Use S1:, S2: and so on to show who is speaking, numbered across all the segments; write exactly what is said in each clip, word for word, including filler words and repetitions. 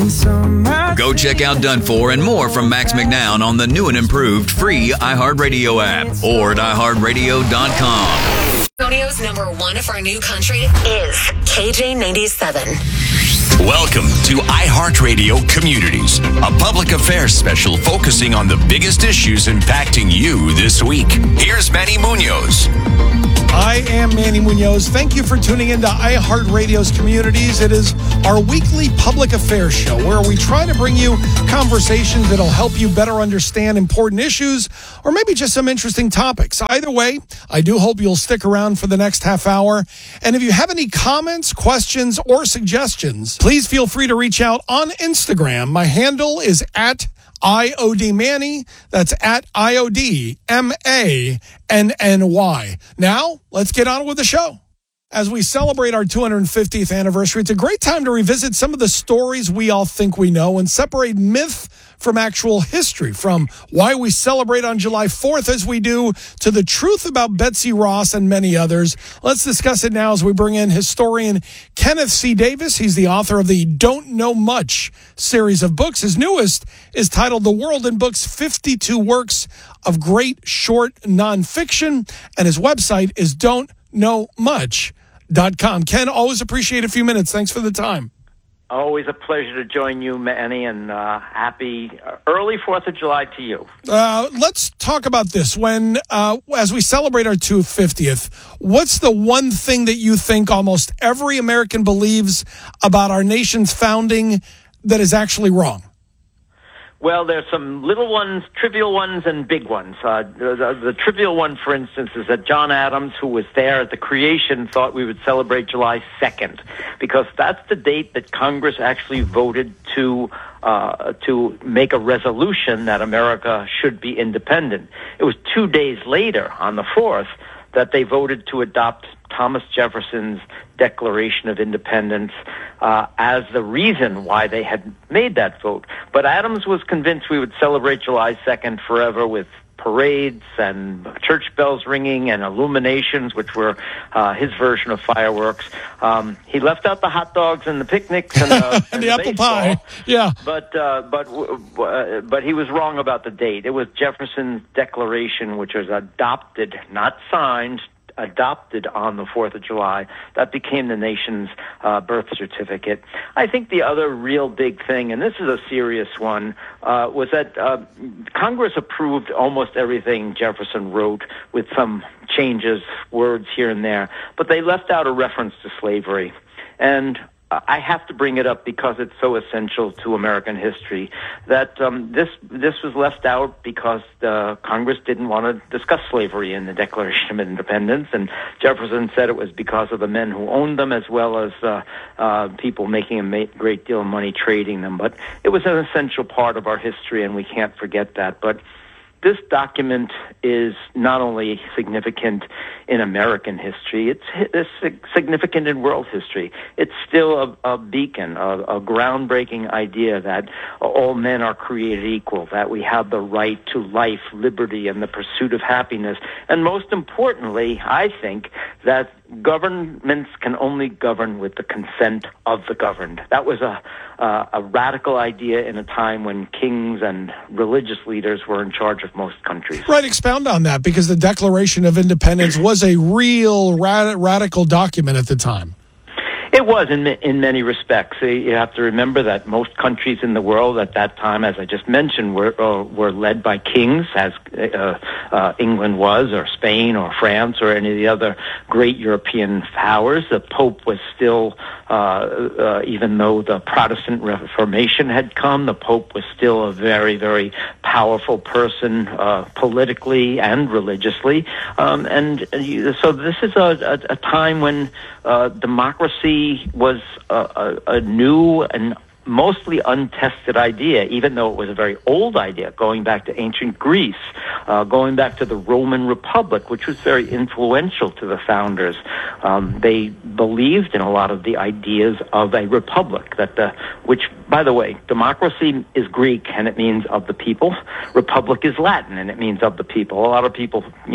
S1: Go check out Done For and more from Max McNown on the new and improved free iHeartRadio app or at i heart radio dot com.
S2: Antonio's number one for new country is K J ninety-seven.
S3: Welcome to iHeartRadio Communities, a public affairs special focusing on the biggest issues impacting you this week. Here's Manny Munoz.
S4: I am Manny Munoz. Thank you for tuning into iHeartRadio's Communities. It is our weekly public affairs show where we try to bring you conversations that'll help you better understand important issues or maybe just some interesting topics. Either way, I do hope you'll stick around for the next half hour. And if you have any comments, questions, or suggestions, please feel free to reach out on Instagram. My handle is at I O D Manny. That's at I O D M A N N Y. Now, let's get on with the show. As we celebrate our two hundred fiftieth anniversary, it's a great time to revisit some of the stories we all think we know and separate myth from actual history, from why we celebrate on July fourth as we do to the truth about Betsy Ross and many others. Let's discuss it now as we bring in historian Kenneth C. Davis. He's the author of the Don't Know Much series of books. His newest is titled The World in Books, fifty-two Works of Great Short Nonfiction, and his website is don't know much dot com. Ken, always appreciate a few minutes. Thanks for the time.
S5: Always a pleasure to join you, Manny, and uh, happy early fourth of July to you.
S4: Uh, let's talk about this. When, uh, as we celebrate our two hundred fiftieth, what's the one thing that you think almost every American believes about our nation's founding that is actually wrong?
S5: Well, there's some little ones, trivial ones, and big ones. Uh, the, the, the trivial one, for instance, is that John Adams, who was there at the creation, thought we would celebrate July second, because that's the date that Congress actually voted to uh, to make a resolution that America should be independent. It was two days later, on the fourth, that they voted to adopt Thomas Jefferson's Declaration of Independence uh, as the reason why they had made that vote. But Adams was convinced we would celebrate July second forever with parades and church bells ringing and illuminations, which were uh, his version of fireworks. Um, he left out the hot dogs and the picnics and, uh,
S4: and, and the, the apple baseball, pie. Yeah,
S5: but uh, but uh, but he was wrong about the date. It was Jefferson's Declaration, which was adopted, not signed, adopted on the fourth of July. That became the nation's uh, birth certificate. I think the other real big thing, and this is a serious one, uh, was that uh, Congress approved almost everything Jefferson wrote with some changes, words here and there, but they left out a reference to slavery. And I have to bring it up because it's so essential to American history, that um, this this was left out because uh, Congress didn't want to discuss slavery in the Declaration of Independence, and Jefferson said it was because of the men who owned them as well as uh, uh, people making a ma- great deal of money trading them. But it was an essential part of our history, and we can't forget that. But this document is not only significant in American history, it's, it's significant in world history. It's still a, a beacon, a, a groundbreaking idea that all men are created equal, that we have the right to life, liberty, and the pursuit of happiness. And most importantly, I think that governments can only govern with the consent of the governed. That was a, uh, a radical idea in a time when kings and religious leaders were in charge of most countries.
S4: Right, expound on that, because the Declaration of Independence was a real rad- radical document at the time.
S5: It was in in many respects. You have to remember that most countries in the world at that time, as I just mentioned, were uh, were led by kings, as uh, uh, England was, or Spain, or France, or any of the other great European powers. The Pope was still, uh, uh, even though the Protestant Reformation had come, the Pope was still a very, very powerful person uh, politically and religiously. Um, and so this is a, a, a time when uh, democracy was a, a, a new and mostly untested idea, even though it was a very old idea, going back to ancient Greece, uh, going back to the Roman Republic, which was very influential to the founders. Um, they believed in a lot of the ideas of a republic, that the, which, by the way, democracy is Greek and it means of the people. Republic is Latin and it means of the people. A lot of people, you know,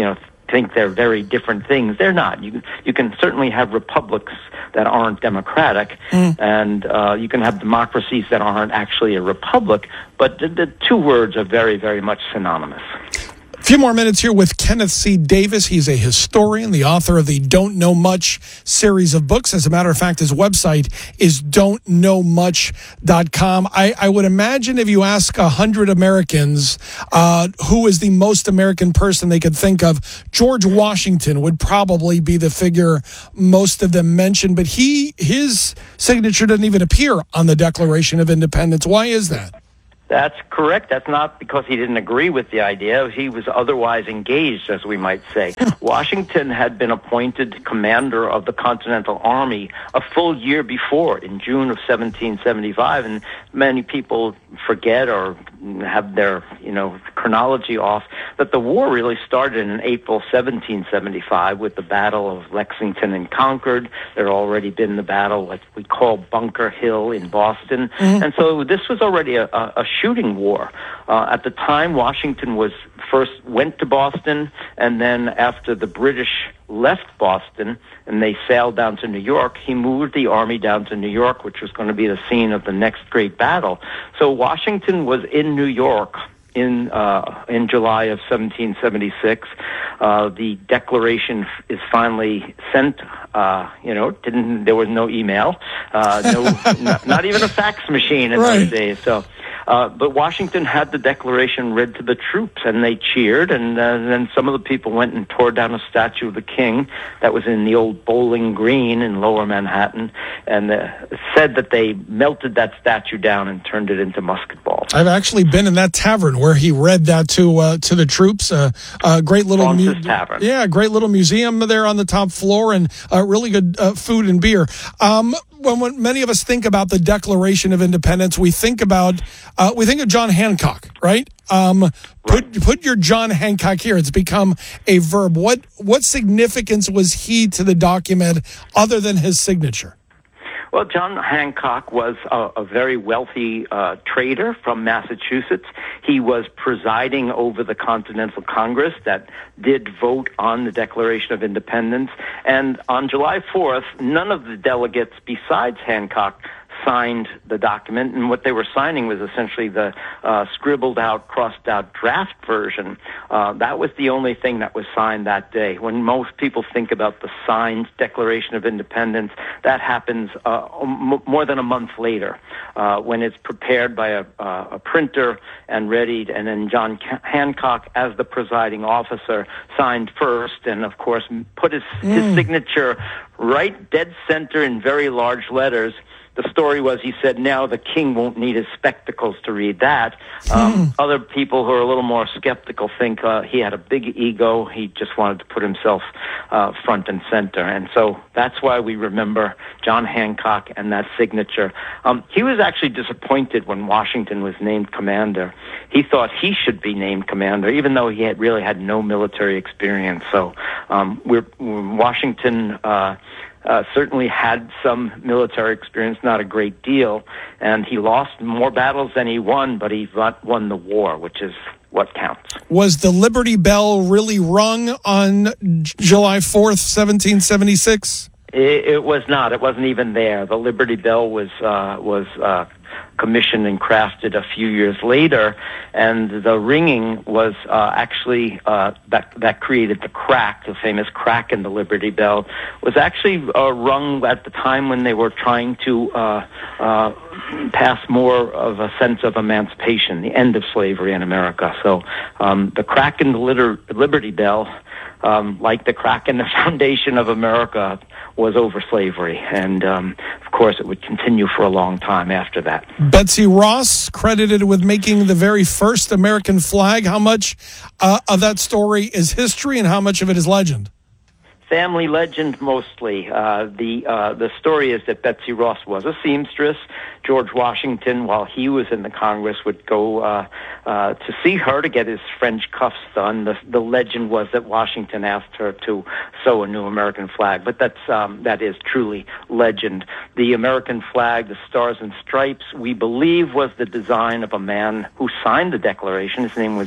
S5: think they're very different things. They're not. You you can certainly have republics that aren't democratic, mm. and uh, you can have democracies that aren't actually a republic, but the, the two words are very, very much synonymous.
S4: A few more minutes here with Kenneth C. Davis. He's a historian, the author of the Don't Know Much series of books. As a matter of fact, his website is don't know much dot com. I, I would imagine if you ask one hundred Americans uh, who is the most American person they could think of, George Washington would probably be the figure most of them mention. But he his signature doesn't even appear on the Declaration of Independence. Why is that?
S5: That's correct. That's not because he didn't agree with the idea. He was otherwise engaged, as we might say. Washington had been appointed commander of the Continental Army a full year before, in June of seventeen seventy-five, and many people forget or have their, you know, chronology off, that the war really started in April seventeen seventy-five with the Battle of Lexington and Concord. There had already been the battle, what we call Bunker Hill in Boston. Mm-hmm. And so this was already a, a, a shooting war. Uh, at the time, Washington was first went to Boston, and then after the British left Boston and they sailed down to New York, he moved the army down to New York, which was going to be the scene of the next great battle. So Washington was in New York in uh, in July of seventeen seventy-six. Uh, the Declaration is finally sent. Uh, you know, didn't there was no email, uh, no, not, not even a fax machine in right. those days. So. Uh, but Washington had the Declaration read to the troops, and they cheered, and uh, then some of the people went and tore down a statue of the king that was in the old Bowling Green in Lower Manhattan, and uh, said that they melted that statue down and turned it into musket balls.
S4: I've actually been in that tavern where he read that to uh, to the troops. Uh, uh, great little
S5: mu- tavern.
S4: Yeah, great little museum there on the top floor, and uh, really good uh, food and beer. Um, When, when many of us think about the Declaration of Independence, we think about uh, we think of John Hancock, right? Um, right? Put put your John Hancock here. It's become a verb. What what significance was he to the document other than his signature?
S5: Well, John Hancock was a, a very wealthy uh, trader from Massachusetts. He was presiding over the Continental Congress that did vote on the Declaration of Independence. And on July fourth, none of the delegates besides Hancock signed the document, and what they were signing was essentially the uh, scribbled out, crossed out draft version. Uh, that was the only thing that was signed that day. When most people think about the signed Declaration of Independence, that happens uh, m- more than a month later, uh, when it's prepared by a, uh, a printer and readied, and then John Ca- Hancock, as the presiding officer, signed first, and of course put his, mm. his signature right dead center in very large letters. The story was, he said, now the king won't need his spectacles to read that. Um, mm. Other people who are a little more skeptical think uh, he had a big ego. He just wanted to put himself uh, front and center. And so that's why we remember John Hancock and that signature. Um, he was actually disappointed when Washington was named commander. He thought he should be named commander, even though he had really had no military experience. So um, we're, Washington... Uh, Uh, certainly had some military experience, not a great deal, and he lost more battles than he won, but he won the war, which is what counts.
S4: Was the Liberty Bell really rung on July fourth, seventeen seventy-six?
S5: It, it was not. It wasn't even there. The Liberty Bell was uh, was uh, commissioned and crafted a few years later, and the ringing was uh, actually uh, that that created the crack, the famous crack in the Liberty Bell, was actually uh, rung at the time when they were trying to uh, uh, pass more of a sense of emancipation, the end of slavery in America. So um, the crack in the liter- Liberty Bell, um, like the crack in the foundation of America, was over slavery, and um, of course it would continue for a long time after that.
S4: Betsy Ross, credited with making the very first American flag. How much uh, of that story is history and how much of it is legend?
S5: Family legend, mostly. Uh, the uh, the story is that Betsy Ross was a seamstress. George Washington, while he was in the Congress, would go uh, uh, to see her to get his French cuffs done. The, the legend was that Washington asked her to sew a new American flag, but that's um, that is truly legend. The American flag, the Stars and Stripes, we believe was the design of a man who signed the Declaration. His name was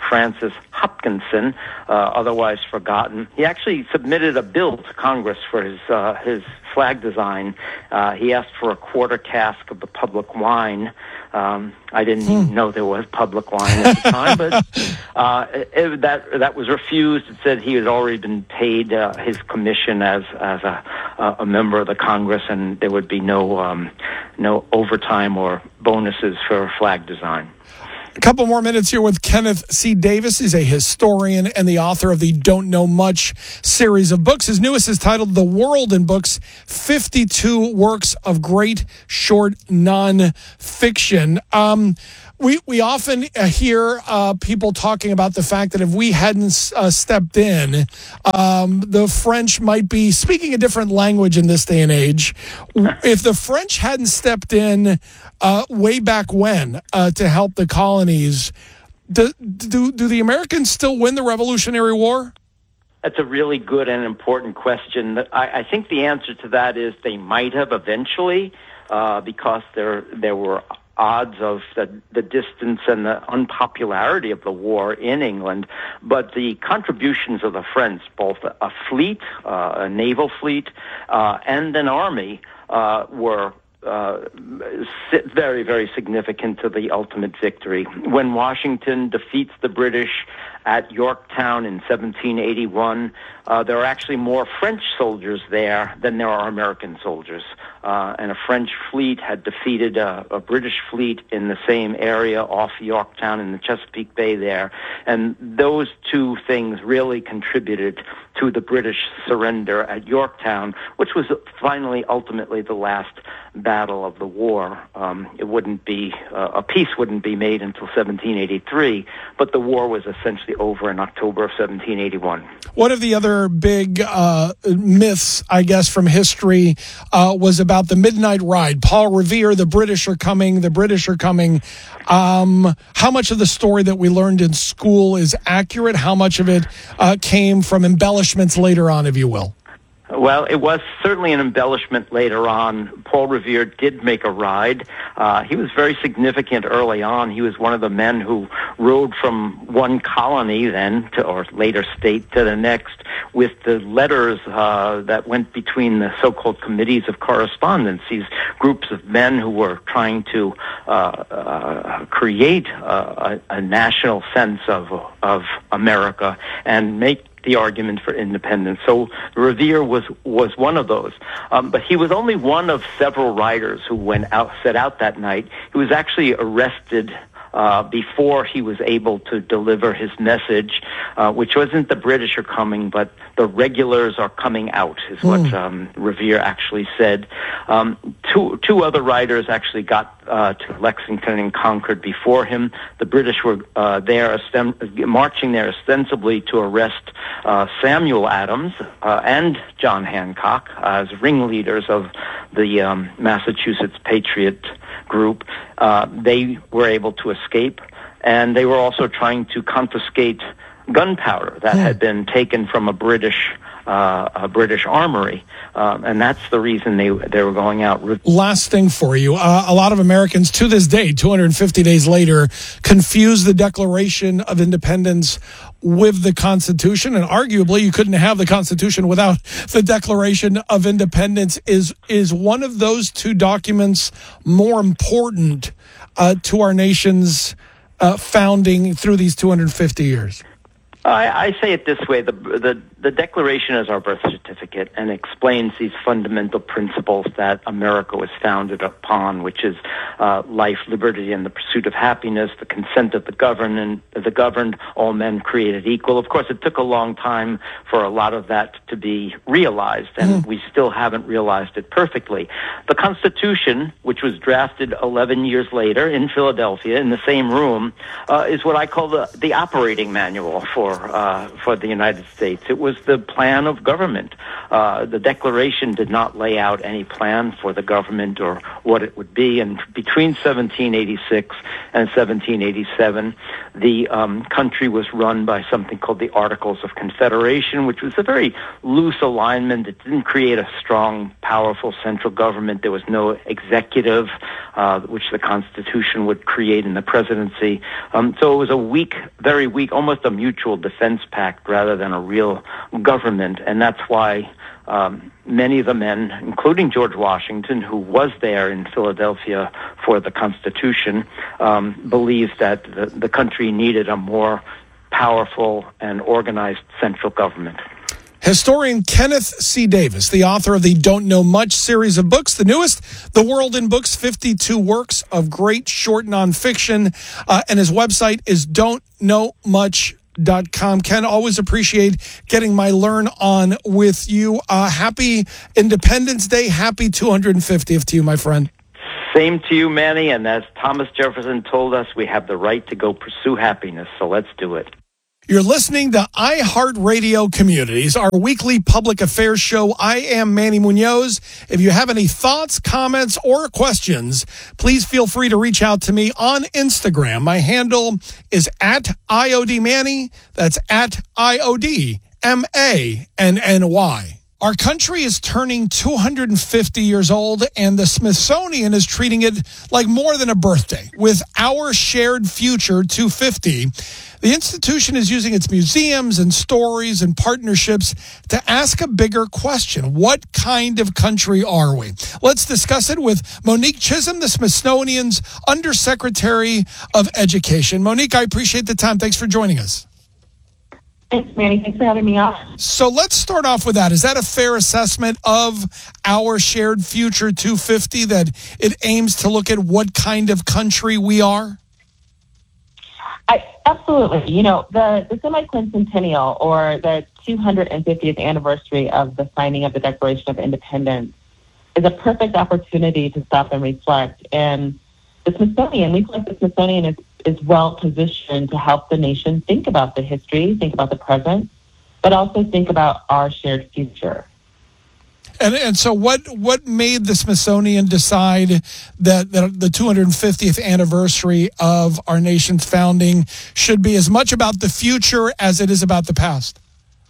S5: Francis Hopkinson, uh, otherwise forgotten. He actually submitted a bill to Congress for his uh, his flag design. Uh, he asked for a quarter cask of the public wine. Um, I didn't hmm. even know there was public wine at the time, but uh, it, that that was refused. It said he had already been paid uh, his commission as as a a member of the Congress, and there would be no um, no overtime or bonuses for flag design.
S4: A couple more minutes here with Kenneth C. Davis. He's a historian and the author of the Don't Know Much series of books. His newest is titled The World in Books, fifty-two Works of Great Short Nonfiction. Um, we, we often hear uh, people talking about the fact that if we hadn't uh, stepped in, um, the French might be speaking a different language in this day and age. If the French hadn't stepped in uh, way back when uh, to help the colonies, do, do, do the Americans still win the Revolutionary War?
S5: That's a really good and important question. I, I think the answer to that is they might have eventually, uh, because there there were odds of the, the distance and the unpopularity of the war in England, but the contributions of the French, both a fleet, uh, a naval fleet, uh, and an army, uh, were uh, very, very significant to the ultimate victory. When Washington defeats the British at Yorktown in seventeen eighty-one, uh, there are actually more French soldiers there than there are American soldiers. Uh, and a French fleet had defeated a, a British fleet in the same area off Yorktown in the Chesapeake Bay there. And those two things really contributed to the British surrender at Yorktown, which was finally, ultimately, the last battle of the war. Um, it wouldn't be, uh, a peace wouldn't be made until seventeen eighty-three, but the war was essentially over in October of seventeen eighty-one.
S4: One of the other big uh, myths, I guess, from history uh, was about the Midnight Ride. Paul Revere, the British are coming, the British are coming. Um, how much of the story that we learned in school is accurate? How much of it uh, came from embellishments later on, if you will?
S5: Well, it was certainly an embellishment later on. Paul Revere did make a ride. Uh, he was very significant early on. He was one of the men who rode from one colony then, to, or later state, to the next with the letters uh, that went between the so-called committees of correspondence, these groups of men who were trying to uh, uh, create uh, a, a national sense of, of America and make the argument for independence. So Revere was was one of those, um, but he was only one of several riders who went out set out that night. He was actually arrested uh, before he was able to deliver his message, uh, which wasn't the British are coming, but the regulars are coming out, is what mm. um, Revere actually said. Um, two two other riders actually got uh, to Lexington and Concord before him. The British were uh, there, ostem- marching there ostensibly to arrest uh, Samuel Adams uh, and John Hancock as ringleaders of the um, Massachusetts Patriot group. Uh, they were able to escape, and they were also trying to confiscate gunpowder that yeah. had been taken from a British uh, a British armory, um, and that's the reason they they were going out.
S4: Last thing for you, uh, a lot of Americans to this day, two hundred fifty days later, confuse the Declaration of Independence with the Constitution, and arguably you couldn't have the Constitution without the Declaration of Independence. Is is one of those two documents more important uh, to our nation's uh, founding through these two hundred fifty years?
S5: I, I say it this way: the, the the Declaration is our birth certificate and explains these fundamental principles that America was founded upon, which is uh, life, liberty, and the pursuit of happiness, the consent of the governed, and the governed, all men created equal. Of course, it took a long time for a lot of that to be realized, and mm. we still haven't realized it perfectly. The Constitution, which was drafted eleven years later in Philadelphia in the same room, uh, is what I call the, the operating manual for uh, for the United States. It was was the plan of government. Uh, the Declaration did not lay out any plan for the government or what it would be. And between seventeen eighty-six and seventeen eighty-seven, the um, country was run by something called the Articles of Confederation, which was a very loose alignment. It didn't create a strong, powerful central government. There was no executive, uh, which the Constitution would create in the presidency. Um, so it was a weak, very weak, almost a mutual defense pact rather than a real government. And that's why um, many of the men, including George Washington, who was there in Philadelphia for the Constitution, um, believed that the, the country needed a more powerful and organized central government.
S4: Historian Kenneth C. Davis, the author of the Don't Know Much series of books, the newest, The World in Books, fifty-two works of great short nonfiction, uh, and his website is don't know much dot com. Ken, always appreciate getting my learn on with you. Uh, happy Independence Day. Happy two hundred fiftieth to you, my friend.
S5: Same to you, Manny, and as Thomas Jefferson told us, we have the right to go pursue happiness, so let's do it.
S4: You're listening to iHeartRadio Communities, our weekly public affairs show. I am Manny Munoz. If you have any thoughts, comments, or questions, please feel free to reach out to me on Instagram. My handle is at I O D Manny. That's at I O D M A N N Y. Our country is turning two hundred fifty years old, and the Smithsonian is treating it like more than a birthday. With Our Shared Future two fifty, the institution is using its museums and stories and partnerships to ask a bigger question. What kind of country are we? Let's discuss it with Monique Chisholm, the Smithsonian's Undersecretary of Education. Monique, I appreciate the time. Thanks for joining us.
S6: Thanks, Manny. Thanks for having me on.
S4: So let's start off with that. Is that a fair assessment of Our Shared Future two fifty, that it aims to look at what kind of country we are?
S6: I, absolutely. You know, the, the semi-quincentennial, or the two hundred fiftieth anniversary of the signing of the Declaration of Independence, is a perfect opportunity to stop and reflect. And the Smithsonian, we feel like the Smithsonian is, is well positioned to help the nation think about the history, think about the present, but also think about our shared future.
S4: And and so what what made the Smithsonian decide that, that the two hundred fiftieth anniversary of our nation's founding should be as much about the future as it is about the past?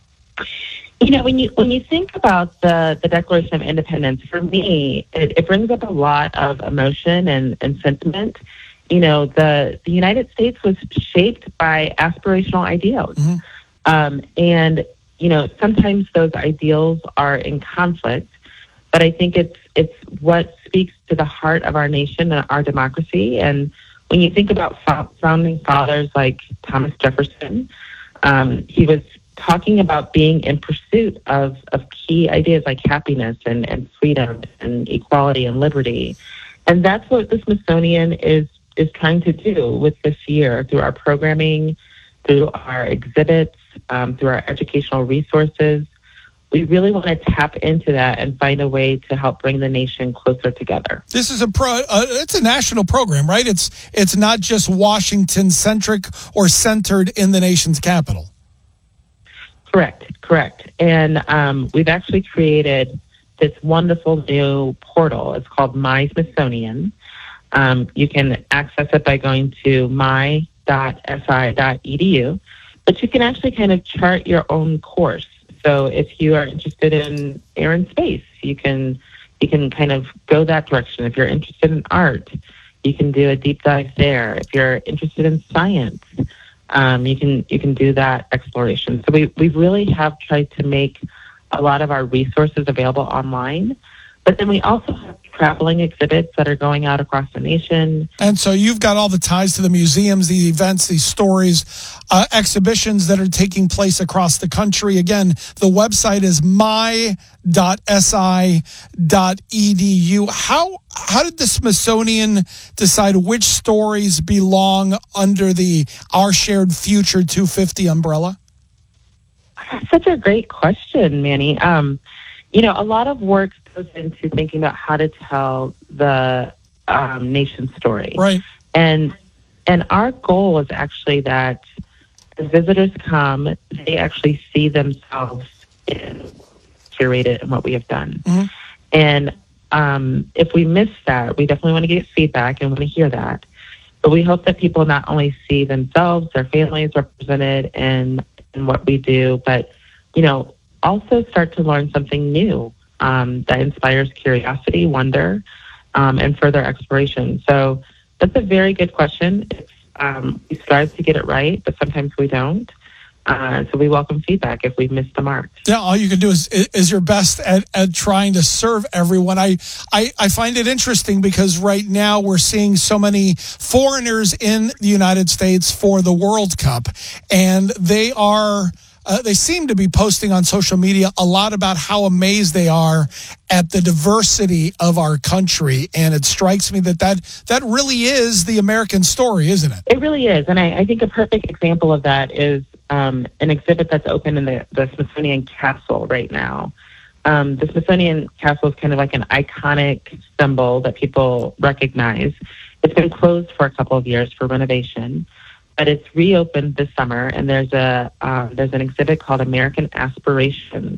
S6: You know, when you when you think about the, the Declaration of Independence, for me, it, it brings up a lot of emotion and, and sentiment. You know, the, the United States was shaped by aspirational ideals. Mm-hmm. Um, and, you know, sometimes those ideals are in conflict, but I think it's it's what speaks to the heart of our nation and our democracy. And when you think about founding fathers like Thomas Jefferson, um, he was talking about being in pursuit of, of key ideas like happiness and, and freedom and equality and liberty. And that's what the Smithsonian is is trying to do with this year through our programming, through our exhibits, um, through our educational resources. We really want to tap into that and find a way to help bring the nation closer together.
S4: This is a pro. Uh, it's a national program, right? It's it's not just Washington centric or centered in the nation's capital.
S6: Correct, correct. And um, we've actually created this wonderful new portal. It's called My Smithsonian. Um, you can access it by going to my dot s i dot e d u, but you can actually kind of chart your own course. So if you are interested in air and space, you can you can kind of go that direction. If you're interested in art, you can do a deep dive there. If you're interested in science, um, you can you can do that exploration. So we, we really have tried to make a lot of our resources available online. But then we also have traveling exhibits that are going out across the nation.
S4: And so you've got all the ties to the museums, the events, these stories, uh, exhibitions that are taking place across the country. Again, the website is my dot s i dot e d u. How how did the Smithsonian decide which stories belong under the Our Shared Future two fifty umbrella?
S6: That's such a great question, Manny. Um, you know, a lot of work goes into thinking about how to tell the um, nation's story.
S4: Right.
S6: And and our goal is actually that as visitors come, they actually see themselves in curated and what we have done. Mm-hmm. And um, if we miss that, we definitely want to get feedback and want to hear that. But we hope that people not only see themselves, their families represented in, in what we do, but, you know, also start to learn something new um, that inspires curiosity, wonder, um, and further exploration. So that's a very good question. It's, um, we strive to get it right, but sometimes we don't. Uh, so we welcome feedback if we've missed the mark.
S4: Yeah, all you can do is is your best at, at trying to serve everyone. I, I I find it interesting because right now we're seeing so many foreigners in the United States for the World Cup, and they are uh, they seem to be posting on social media a lot about how amazed they are at the diversity of our country, and it strikes me that that, that really is the American story, isn't it?
S6: It really is, and I, I think a perfect example of that is Um, an exhibit that's open in the, the Smithsonian Castle right now. Um, the Smithsonian Castle is kind of like an iconic symbol that people recognize. It's been closed for a couple of years for renovation, but it's reopened this summer, and there's a um, there's an exhibit called American Aspirations